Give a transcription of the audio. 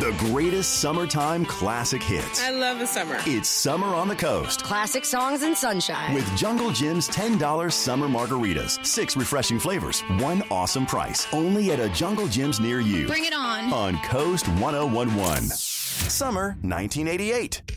The greatest summertime classic hits. I love the summer. It's Summer on the Coast. Classic songs and sunshine. With Jungle Jim's $10 summer margaritas. 6 refreshing flavors. 1 awesome price. Only at a Jungle Jim's near you. Bring it on. On Coast 1011. Summer 1988.